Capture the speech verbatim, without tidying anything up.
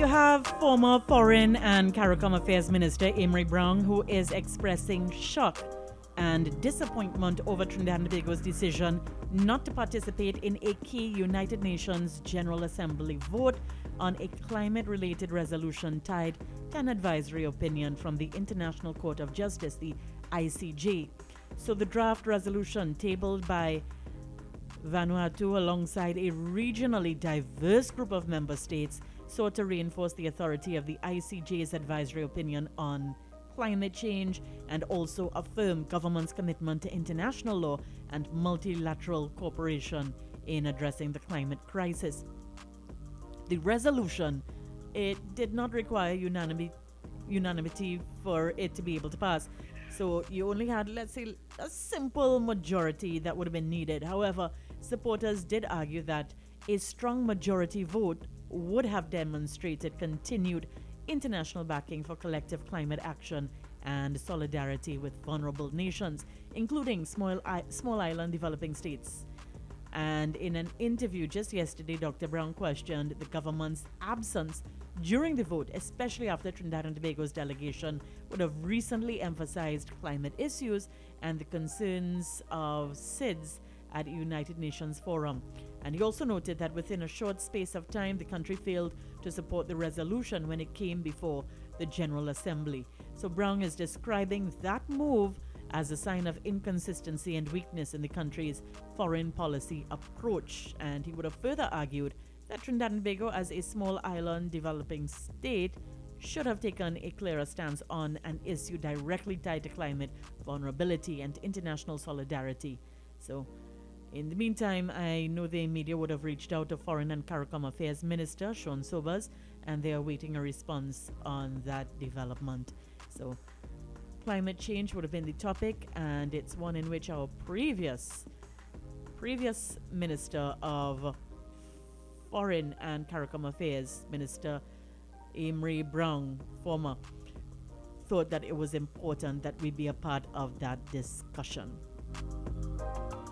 you have former Foreign and CARICOM Affairs Minister Amory Brown, who is expressing shock and disappointment over Trinidad and Tobago's decision not to participate in a key United Nations General Assembly vote on a climate-related resolution tied to an advisory opinion from the International Court of Justice, the I C J. So the draft resolution tabled by Vanuatu alongside a regionally diverse group of member states sought to reinforce the authority of the I C J's advisory opinion on climate change and also affirm government's commitment to international law and multilateral cooperation in addressing the climate crisis. The resolution, it did not require unanimity, unanimity for it to be able to pass. So you only had, let's say, a simple majority that would have been needed. However, supporters did argue that a strong majority vote would have demonstrated continued international backing for collective climate action and solidarity with vulnerable nations, including small, I- small island developing states. And in an interview just yesterday, Doctor Brown questioned the government's absence during the vote, especially after Trinidad and Tobago's delegation would have recently emphasized climate issues and the concerns of S I D S at the United Nations Forum. And he also noted that within a short space of time, the country failed to support the resolution when it came before the General Assembly. So Brown is describing that move as a sign of inconsistency and weakness in the country's foreign policy approach. And he would have further argued that Trinidad and Tobago, as a small island developing state, should have taken a clearer stance on an issue directly tied to climate vulnerability and international solidarity. So, in the meantime, I know the media would have reached out to Foreign and CARICOM Affairs Minister Sean Sobers, and they are awaiting a response on that development. So, climate change would have been the topic, and it's one in which our previous previous Minister of Foreign and CARICOM Affairs, Minister Amory Brown, former, thought that it was important that we be a part of that discussion.